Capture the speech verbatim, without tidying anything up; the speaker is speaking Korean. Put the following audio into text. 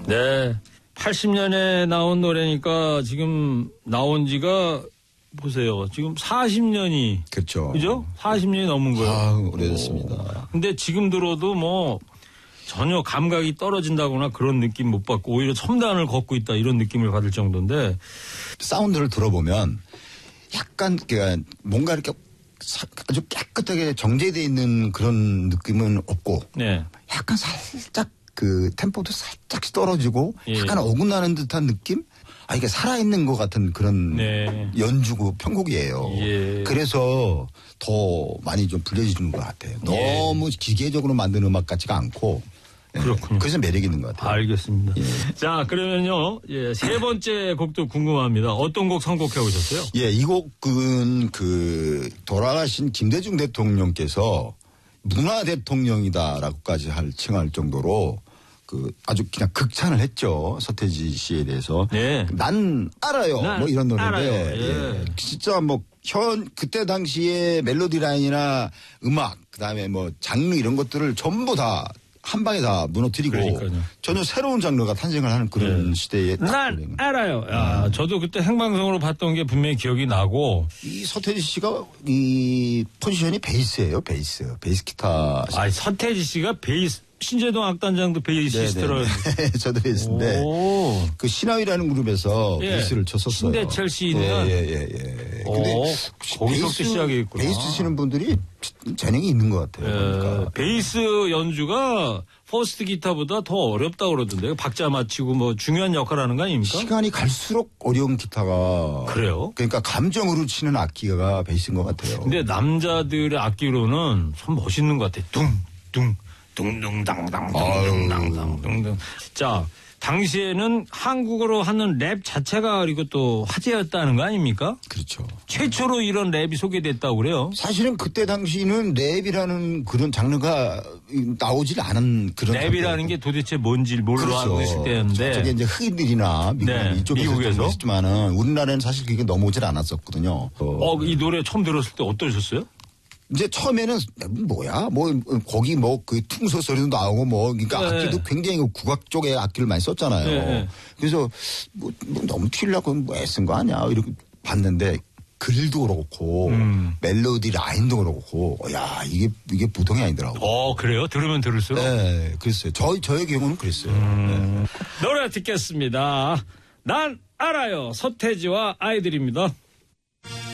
네. 팔십 년에 나온 노래니까 지금 나온 지가 보세요. 지금 사십 년이. 그렇죠. 그죠? 사십 년이 넘은 거예요. 아, 오래됐습니다. 오. 근데 지금 들어도 뭐 전혀 감각이 떨어진다거나 그런 느낌 못 받고 오히려 첨단을 걷고 있다 이런 느낌을 받을 정도인데. 사운드를 들어보면 약간 뭔가 이렇게 아주 깨끗하게 정제되어 있는 그런 느낌은 없고. 네. 약간 살짝 그 템포도 살짝씩 떨어지고 예. 약간 어긋나는 듯한 느낌? 아, 이게 살아있는 것 같은 그런 네. 연주고 편곡이에요. 예. 그래서 더 많이 좀 불려지는 것 같아요. 예. 너무 기계적으로 만든 음악 같지가 않고. 예. 그렇군요. 그래서 매력이 있는 것 같아요. 알겠습니다. 예. 자, 그러면요. 예, 세 번째 곡도 궁금합니다. 어떤 곡 선곡해 오셨어요? 예, 이 곡은 그 돌아가신 김대중 대통령께서 문화 대통령이다라고까지 할 칭할 정도로 그 아주 그냥 극찬을 했죠. 서태지 씨에 대해서. 네. 난 알아요. 난 뭐 이런 노래인데. 알아요. 예. 예. 진짜 뭐 현 그때 당시에 멜로디 라인이나 음악 그다음에 뭐 장르 이런 것들을 전부 다 한 방에 다 무너뜨리고 그러니까요. 전혀 새로운 장르가 탄생을 하는 그런 네. 시대에 난 노래는. 알아요. 야, 저도 그때 생방송으로 봤던 게 분명히 기억이 나고. 이 서태지 씨가 이 포지션이 베이스예요. 베이스. 베이스 기타. 아, 서태지 씨가 베이스 신재동 악단장도 베이시스트로. 저도 베이스인데 오. 그 신화위라는 그룹에서 예. 베이스를 쳤었어요. 신대철 씨 있는. 예예예. 예, 예. 근데 오, 거기서부터 시작했구나. 베이스 치는 분들이 재능이 있는 것 같아요. 예, 그러니까. 베이스 연주가 퍼스트 기타보다 더 어렵다고 그러던데요. 박자 맞추고 뭐 중요한 역할을 하는 거 아닙니까? 시간이 갈수록 어려운 기타가. 그래요? 그러니까 감정으로 치는 악기가 베이스인 것 같아요. 근데 남자들의 악기로는 참 멋있는 것 같아. 둥, 둥, 둥둥당당, 둥둥당당, 둥둥. 자, 당시에는 한국어로 하는 랩 자체가 그리고 또 화제였다는 거 아닙니까? 그렇죠. 최초로 이런 랩이 소개됐다고 그래요. 사실은 그때 당시는 랩이라는 그런 장르가 나오질 않은 그런. 랩이라는 게 도대체 뭔지 몰라 하고 있을 때였는데. 저게 이제 흑인들이나 미국, 네, 이쪽에서 미국에서 있지만은 우리나라에는 사실 그게 넘어오질 않았었거든요. 어, 이 노래 처음 들었을 때 어떠셨어요? 이제 처음에는 뭐야 뭐 거기 뭐 그 퉁소 소리도 나오고 뭐 그러니까 네. 악기도 굉장히 국악 쪽에 악기를 많이 썼잖아요. 네. 그래서 뭐, 뭐 너무 튀려고 뭐 애쓴 거 아니야 이렇게 봤는데 글도 그렇고 음. 멜로디 라인도 그렇고 야 이게 이게 보통이 아니더라고. 어, 그래요? 들으면 들을수록. 네, 그랬어요. 저 저의 경우는 그랬어요. 음. 네. 노래 듣겠습니다. 난 알아요. 서태지와 아이들입니다.